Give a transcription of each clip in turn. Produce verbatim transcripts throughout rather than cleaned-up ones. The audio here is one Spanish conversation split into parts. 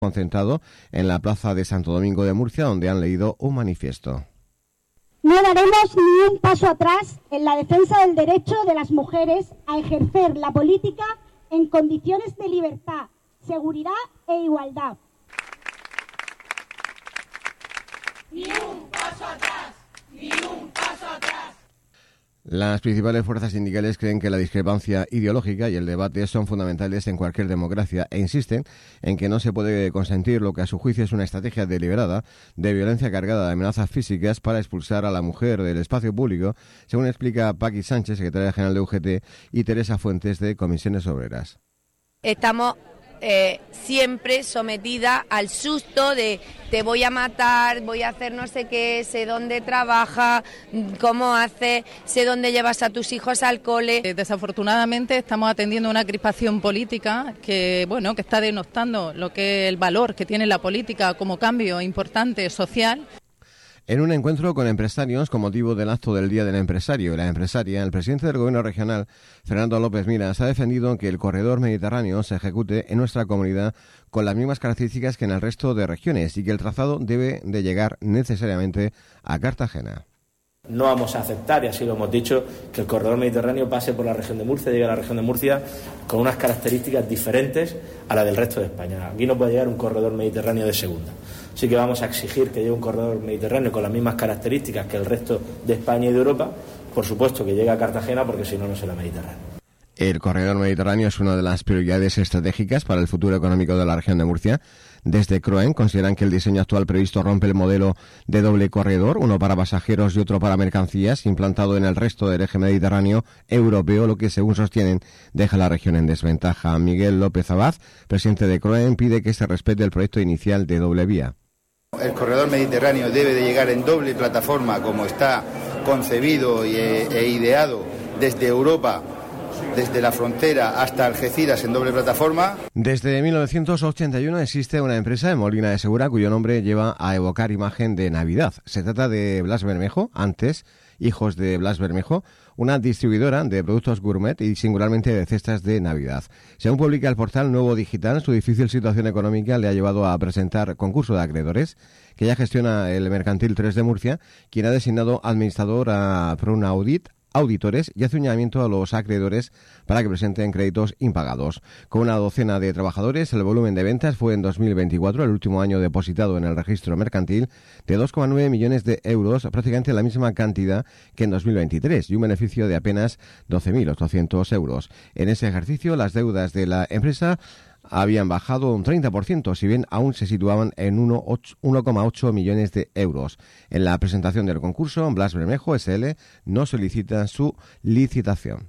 concentrado en la plaza de Santo Domingo de Murcia, donde han leído un manifiesto. No daremos ni un paso atrás en la defensa del derecho de las mujeres a ejercer la política en condiciones de libertad, seguridad e igualdad. Ni un paso atrás, ni un paso atrás. Las principales fuerzas sindicales creen que la discrepancia ideológica y el debate son fundamentales en cualquier democracia e insisten en que no se puede consentir lo que a su juicio es una estrategia deliberada de violencia cargada de amenazas físicas para expulsar a la mujer del espacio público, según explica Paqui Sánchez, secretaria general de U G T, y Teresa Fuentes, de Comisiones Obreras. Estamos eh, siempre sometidas al susto de te voy a matar, voy a hacer no sé qué, sé dónde trabaja, cómo hace, sé dónde llevas a tus hijos al cole. Desafortunadamente estamos atendiendo una crispación política que, bueno, que está denostando lo que es el valor que tiene la política como cambio importante social. En un encuentro con empresarios con motivo del acto del Día del Empresario y la Empresaria, el presidente del Gobierno regional, Fernando López Miras, ha defendido que el corredor mediterráneo se ejecute en nuestra comunidad con las mismas características que en el resto de regiones y que el trazado debe de llegar necesariamente a Cartagena. No vamos a aceptar, y así lo hemos dicho, que el corredor mediterráneo pase por la región de Murcia, llegue a la región de Murcia con unas características diferentes a la del resto de España. Aquí no puede llegar un corredor mediterráneo de segunda. Así que vamos a exigir que llegue un corredor mediterráneo con las mismas características que el resto de España y de Europa. Por supuesto que llegue a Cartagena, porque si no, no será Mediterráneo. El corredor mediterráneo es una de las prioridades estratégicas para el futuro económico de la región de Murcia. Desde Croen consideran que el diseño actual previsto rompe el modelo de doble corredor, uno para pasajeros y otro para mercancías, implantado en el resto del eje mediterráneo europeo, lo que, según sostienen, deja a la región en desventaja. Miguel López Abad, presidente de Croen, pide que se respete el proyecto inicial de doble vía. El corredor mediterráneo debe de llegar en doble plataforma, como está concebido y, e, e ideado desde Europa, desde la frontera hasta Algeciras en doble plataforma. Desde mil novecientos ochenta y uno existe una empresa en Molina de Segura cuyo nombre lleva a evocar imagen de Navidad. Se trata de Blas Bermejo, antes Hijos de Blas Bermejo, una distribuidora de productos gourmet y singularmente de cestas de Navidad. Según publica el portal Nuevo Digital, su difícil situación económica le ha llevado a presentar concurso de acreedores, que ya gestiona el Mercantil tres de Murcia, quien ha designado administrador a Pronaudit auditores y hace un llamamiento a los acreedores para que presenten créditos impagados. Con una docena de trabajadores, el volumen de ventas fue en dos mil veinticuatro, el último año depositado en el registro mercantil, de dos coma nueve millones de euros, prácticamente la misma cantidad que en dos mil veintitrés, y un beneficio de apenas doce mil ochocientos euros. En ese ejercicio, las deudas de la empresa habían bajado un treinta por ciento, si bien aún se situaban en uno coma ocho millones de euros. En la presentación del concurso, Blas Bermejo S L no solicita su licitación.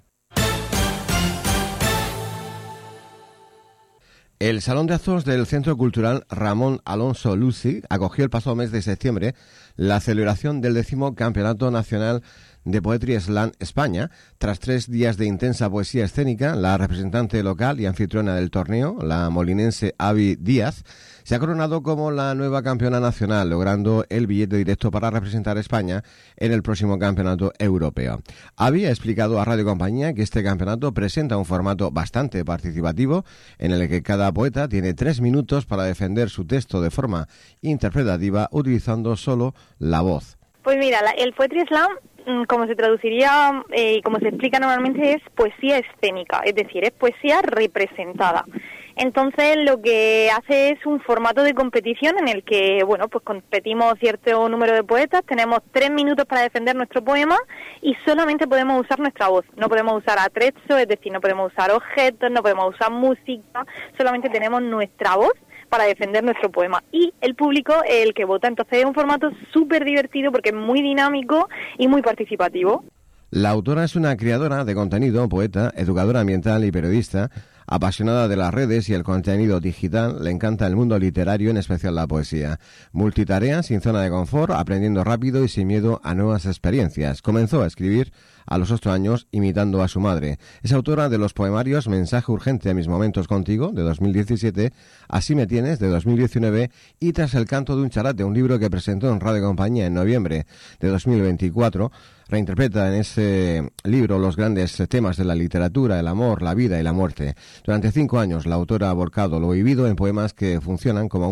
El Salón de Actos del Centro Cultural Ramón Alonso Luci acogió el pasado mes de septiembre la celebración del décimo Campeonato Nacional de Poetry Slam España. Tras tres días de intensa poesía escénica, la representante local y anfitriona del torneo, la molinense Avi Díaz, se ha coronado como la nueva campeona nacional, logrando el billete directo para representar a España en el próximo campeonato europeo. Avi ha explicado a Radio Compañía que este campeonato presenta un formato bastante participativo, en el que cada poeta tiene tres minutos para defender su texto de forma interpretativa, utilizando solo la voz. Pues mira, el Poetry Slam, como se traduciría y eh, como se explica normalmente, es poesía escénica, es decir, es poesía representada. Entonces lo que hace es un formato de competición en el que, bueno, pues competimos cierto número de poetas, tenemos tres minutos para defender nuestro poema y solamente podemos usar nuestra voz. No podemos usar atrezzo, es decir, no podemos usar objetos, no podemos usar música, solamente tenemos nuestra voz para defender nuestro poema. Y el público es el que vota. Entonces es un formato súper divertido porque es muy dinámico y muy participativo. La autora es una creadora de contenido, poeta, educadora ambiental y periodista. Apasionada de las redes y el contenido digital, le encanta el mundo literario, en especial la poesía. Multitarea, sin zona de confort, aprendiendo rápido y sin miedo a nuevas experiencias. Comenzó a escribir a los ocho años imitando a su madre. Es autora de los poemarios Mensaje urgente a mis momentos contigo, de dos mil diecisiete, Así me tienes, de dos mil diecinueve, y Tras el canto de un charate, un libro que presentó en Radio Compañía en noviembre de dos mil veinticuatro, reinterpreta en ese libro los grandes temas de la literatura, el amor, la vida y la muerte. Durante cinco años la autora ha volcado lo vivido en poemas que funcionan como